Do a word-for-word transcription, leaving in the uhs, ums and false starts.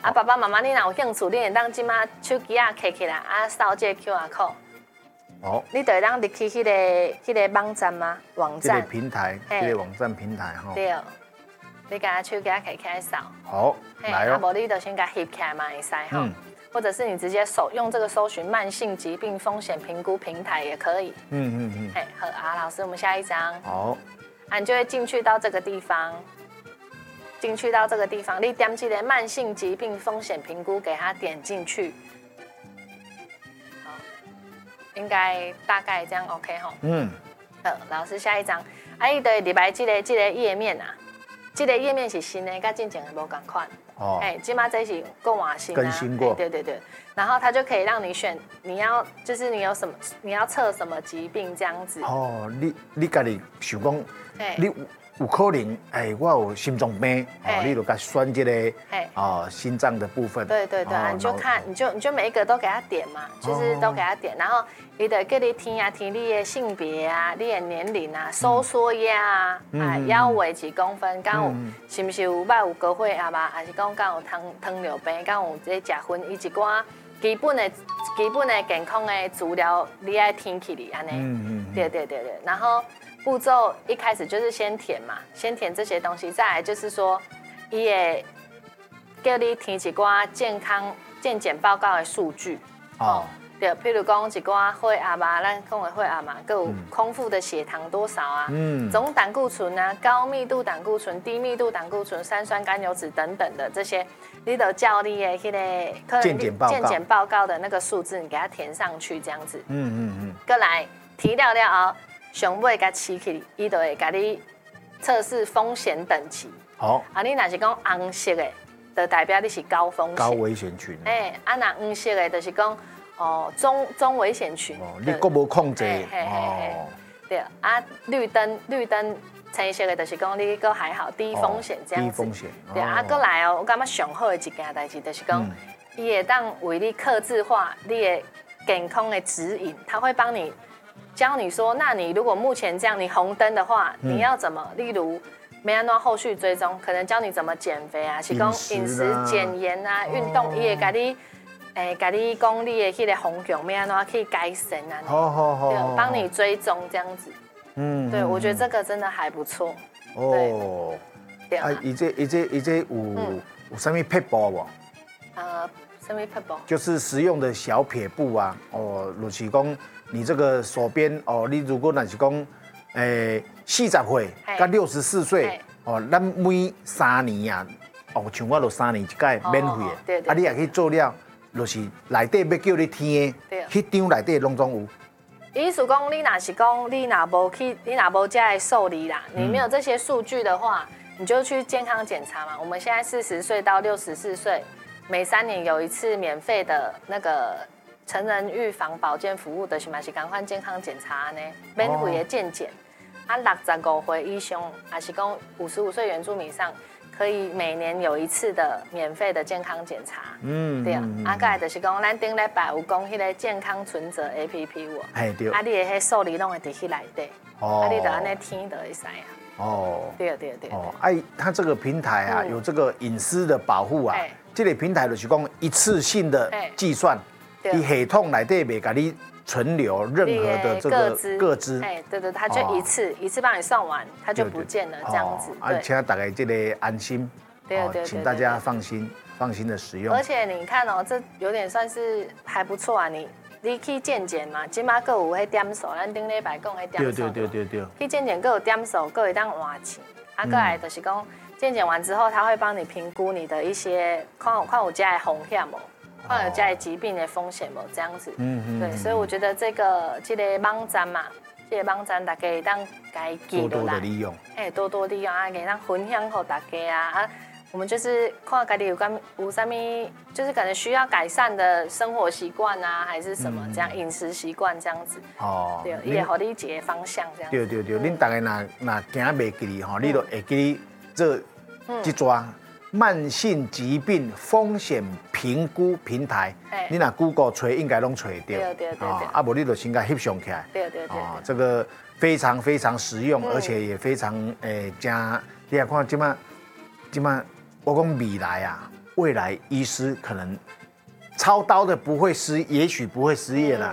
啊，爸爸妈妈你若有兴趣，你会当即马手机啊摕起来啊，扫这个 Q R code。 哦， 你就会当入去迄个迄个网站吗？网站。 这个平台，这个网站平台哈。 对。你甲手机啊摕起来扫。 好，来哦。 啊，无你就先甲翕起来嘛，会使哈。或者是你直接搜用这个搜寻慢性疾病风险评估平台也可以。嗯嗯嗯。嘿，好啊，老师，我们下一张。 好。 啊，你就会进去到这个地方，进去到这个地方，你点这个慢性疾病风险评估，给它点进去。好，应该大概这样 OK 哈。嗯。好，老师，下一张。啊，伊就会入来这个这个页面啊，这个页面是新的，跟之前的无同款。哦，哎，起码这是够瓦新啊， 更新过， 对对对，然后它就可以让你选，你要就是你有什么，你要测什么疾病这样子。 哦，你你家己想讲，你有可能哎，我有心脏病，哦，你就该选这个哦心脏的部分。 对对对，你就看，你就你就每一个都给他点嘛，就是都给他点，然后你得给你听啊听你的性别啊，你的年龄啊，收缩压啊，啊腰围几公分，敢有是不是有捌有高血压吧，还是讲敢有糖糖尿病，敢有这食薰，伊一寡基本的基本的健康的资料，你爱听起哩安尼。嗯嗯。对对对对，然后。步骤一开始就是先填嘛，先填这些东西，再来就是说，伊也叫你填一寡健康健检报告的数据哦，对，譬如讲一寡血压嘛，咱讲的血压嘛，还有空腹的血糖多少啊，嗯，总胆固醇啊，高密度胆固醇、低密度胆固醇、三酸甘油脂等等的这些，你都叫你的迄个健检报告、 健检报告的那个数字，你给它填上去，这样子，嗯嗯嗯，过来提了了后。上尾甲起起，伊就会甲你测试风险等级。好，啊，你若是讲红色的，就代表你是高风险、 高危险群。 哎，啊，那黄色的，就是讲哦中中危险群。哦， 你阁无控制。哦， 对，啊，绿灯绿灯青色的，就是讲你阁还好，低风险这样子。 低风险。 对，啊，过来哦，我感觉上好的一件代志，就是讲，伊会当为你客制化你的健康的指引，它会帮你。教你说，那你如果目前这样，你红灯的话，你要怎么？例如，没安怎后续追踪，可能教你怎么减肥啊，是讲饮食减盐啊，运动，伊会甲你，诶，甲你讲你的迄个方向，没安怎可以改善啊， 好好好， 对，帮你追踪这样子。嗯，对，我觉得这个真的还不错。哦， 对啊，伊这伊这伊这有有啥物撇步无？ 呃，什么撇步？ 就是实用的小撇步啊，哦，就是讲。你这个手边哦，你如果那是讲，诶，四十岁到六十四岁哦，咱每三年啊，哦，像我就三年一届免费的，啊，你也可以做了，就是内底要叫你填的，迄张内底拢总有。 意思讲，你若是讲，你若无去，你若无这个受理啦，你没有这些数据的话，你就去健康检查嘛。我们现在四十岁到六十四岁，每三年有一次免费的那个。成人预防保健服务的是嘛是赶快健康检查呢，免费的健检，啊，六十五岁以上，还是讲五十五岁原住民以上，可以每年有一次的免费的健康检查。嗯，对啊，啊，再来就是讲，咱顶礼拜有讲迄个健康存折 A P P 有， 哎对， 啊，你的迄数字拢会伫迄内底，哦，啊，你就安尼填就会使啊。哦，对对对。哦， 哎，它这个平台啊，有这个隐私的保护啊，这个平台就是讲一次性的计算。你系统内底袂甲你存留任何的这个个资， 哎，对对，它就一次一次帮你算完，它就不见了这样子。 啊，请大家这个安心， 对对对， 请大家放心放心的使用。 而且你看哦，这有点算是还不错啊，你你去健检嘛，今嘛各有迄点数，咱顶礼拜讲迄点数， 对对对对对， 去健检各有点数，各会当换钱，啊，过来就是讲健检完之后，他会帮你评估你的一些看有看有家的风险无。患有家里疾病的风险哦，这样子，嗯嗯，对，所以我觉得这个这个网站嘛，这个网站大家当该记多多的利用， 哎，多多利用啊，给当分享给大家啊啊，我们就是看家己有干有啥咪，就是可能需要改善的生活习惯啊，还是什么这样饮食习惯这样子，哦，对，也好理解方向这样。 对对对，恁大家若若行袂记哩吼，你都会记这这抓。慢性疾病风险评估平台，你若 Google 找应该拢找得到。 对对对对。 啊，无你就先甲翕上起来。 对对对。啊， 这个非常非常实用，而且也非常诶，加你来看即马，即马我讲未来啊， 未来医师可能操刀的不会失，也许不会失业啦，